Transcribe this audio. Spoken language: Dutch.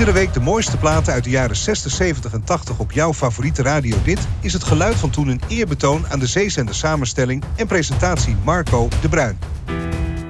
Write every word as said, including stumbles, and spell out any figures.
Iedere week de mooiste platen uit de jaren zestig, zeventig en tachtig op jouw favoriete radio. Dit is het geluid van toen, een eerbetoon aan de zeezender samenstelling en presentatie Marco de Bruin.